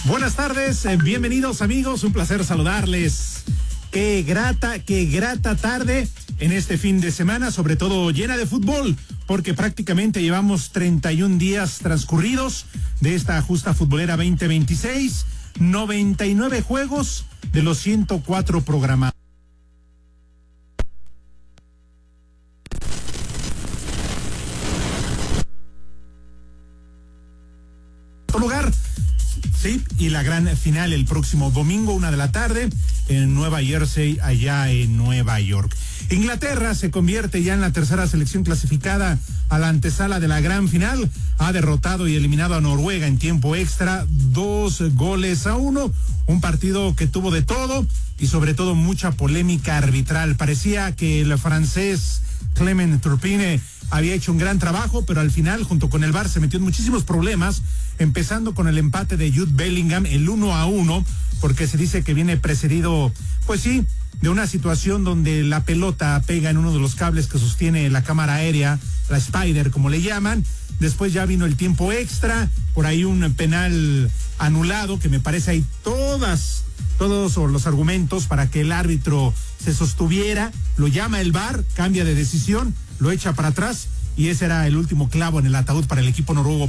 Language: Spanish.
Buenas tardes, bienvenidos amigos, un placer saludarles. Qué grata tarde en este fin de semana, sobre todo llena de fútbol, porque prácticamente llevamos 31 días transcurridos de esta justa futbolera 2026, 99 juegos de los 104 programados. Lugar. Sí, y la gran final el próximo domingo, 1:00 p.m, en Nueva Jersey, allá en Nueva York. Inglaterra se convierte ya en la tercera selección clasificada a la antesala de la gran final. Ha derrotado y eliminado a Noruega en tiempo extra, 2-1. Un partido que tuvo de todo y sobre todo mucha polémica arbitral. Parecía que el francés Clement Turpin había hecho un gran trabajo, pero al final, junto con el VAR, se metió en muchísimos problemas, empezando con el empate de Jude Bellingham, el 1-1, porque se dice que viene precedido, pues sí, de una situación donde la pelota pega en uno de los cables que sostiene la cámara aérea, la Spider, como le llaman. Después ya vino el tiempo extra, por ahí un penal anulado, que me parece hay todos los argumentos para que el árbitro se sostuviera, lo llama el VAR, cambia de decisión, lo echa para atrás, y ese era el último clavo en el ataúd para el equipo noruego.